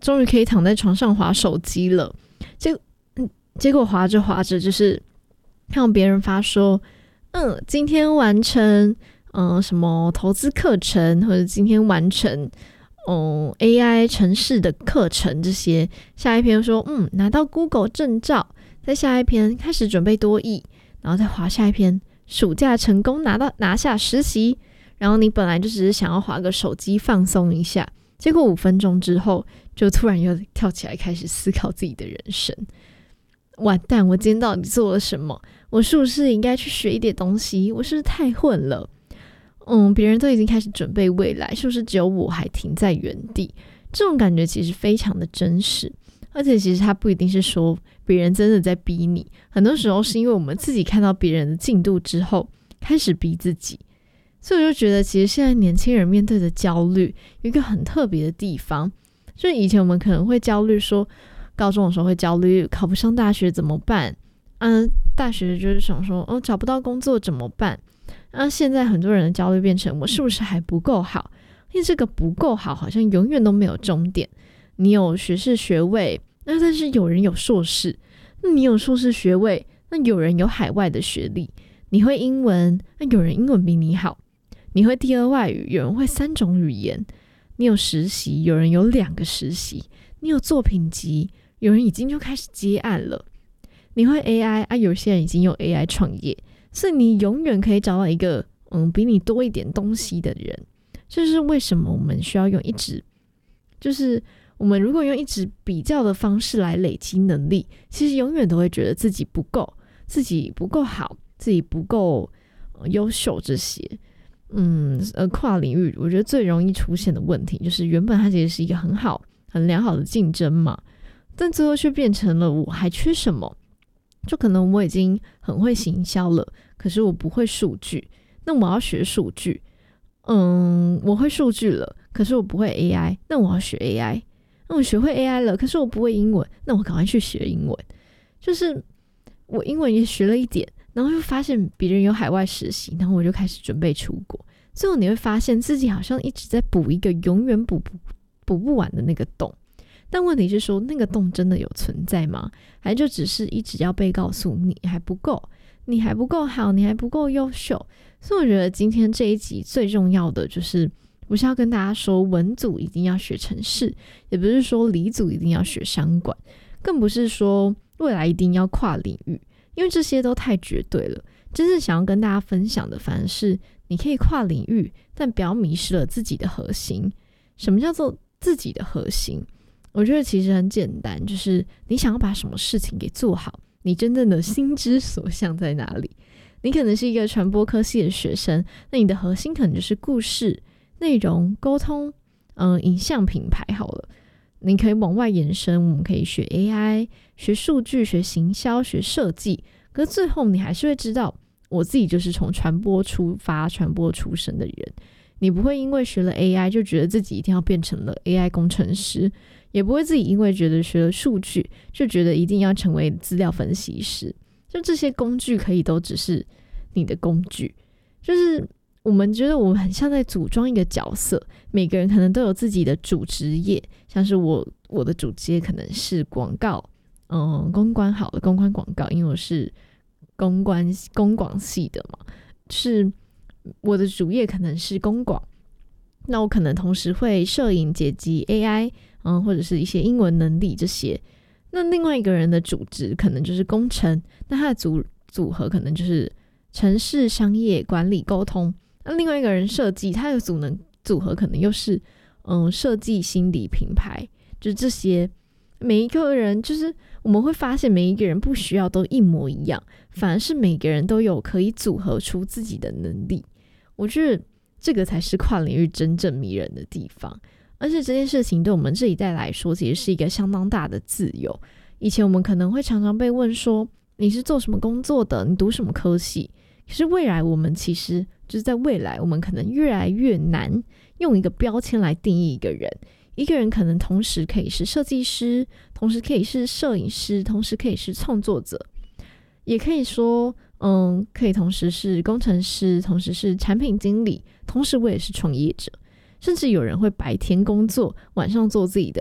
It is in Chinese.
终于可以躺在床上滑手机了。结果滑着滑着，就是看到别人发说，今天完成什么投资课程，或者今天完成AI 程式的课程，这些下一篇说拿到 Google 证照，再下一篇开始准备多益，然后再滑下一篇暑假成功拿下实习，然后你本来就只是想要滑个手机放松一下，结果5分钟之后就突然又跳起来开始思考自己的人生。完蛋，我今天到底做了什么？我是不是应该去学一点东西？我是不是太混了？别人都已经开始准备未来，是不是只有我还停在原地？这种感觉其实非常的真实，而且其实它不一定是说别人真的在逼你，很多时候是因为我们自己看到别人的进度之后开始逼自己。所以我就觉得其实现在年轻人面对的焦虑有一个很特别的地方，就是以前我们可能会焦虑说，高中的时候会焦虑考不上大学怎么办，大学就是想说找不到工作怎么办，现在很多人的焦虑变成我是不是还不够好，因为这个不够好好像永远都没有终点。你有学士学位，但是有人有硕士，那你有硕士学位，那有人有海外的学历，你会英文，那有人英文比你好，你会第2外语，有人会3种语言，你有实习，有人有2个实习，你有作品集，有人已经就开始接案了，你会 AI 有些人已经用 AI 创业，所以你永远可以找到一个比你多一点东西的人。就是为什么我们需要用就是我们如果用一直比较的方式来累积能力，其实永远都会觉得自己不够，自己不够好，自己不够优秀这些。跨领域我觉得最容易出现的问题就是原本它其实是一个很良好的竞争嘛，但最后却变成了我还缺什么。就可能我已经很会行销了，可是我不会数据，那我要学数据。我会数据了，可是我不会 AI， 那我要学 AI。那我学会 AI 了，可是我不会英文，那我赶快去学英文。就是我英文也学了一点，然后又发现别人有海外实习，然后我就开始准备出国。最后你会发现自己好像一直在补一个永远补不完的那个洞。但问题是说，那个洞真的有存在吗？还就只是一直要被告诉你还不够，你还不够好，你还不够优秀。所以我觉得今天这一集最重要的就是不是要跟大家说文组一定要学程式，也不是说理组一定要学商管，更不是说未来一定要跨领域，因为这些都太绝对了。真正想要跟大家分享的反而是你可以跨领域，但不要迷失了自己的核心。什么叫做自己的核心？我觉得其实很简单，就是你想要把什么事情给做好，你真正的心之所向在哪里。你可能是一个传播科系的学生，那你的核心可能就是故事、内容、沟通、影像品牌好了。你可以往外延伸，我们可以学 AI、学数据、学行销、学设计，可是最后你还是会知道，我自己就是从传播出发、传播出身的人。你不会因为学了 AI 就觉得自己一定要变成了 AI 工程师，也不会自己因为觉得学了数据就觉得一定要成为资料分析师。就这些工具可以都只是你的工具，就是我们觉得我们很像在组装一个角色，每个人可能都有自己的主职业，像是我的主职业可能是广告，公关好了，公关广告，因为我是公广系的嘛，是我的主业可能是公广，那我可能同时会摄影、剪辑、AI，或者是一些英文能力这些。那另外一个人的主职可能就是工程，那他的组合可能就是程式、商业、管理、沟通。那另外一个人设计，他的组合可能又是设计、心理、品牌，就是这些。每一个人就是我们会发现每一个人不需要都一模一样，反而是每个人都有可以组合出自己的能力。我觉得这个才是跨领域真正迷人的地方。而且这件事情对我们这一代来说其实是一个相当大的自由。以前我们可能会常常被问说你是做什么工作的，你读什么科系，可是未来我们其实就是在未来我们可能越来越难用一个标签来定义一个人。一个人可能同时可以是设计师，同时可以是摄影师，同时可以是创作者，也可以说可以同时是工程师，同时是产品经理，同时我也是创业者。甚至有人会白天工作，晚上做自己的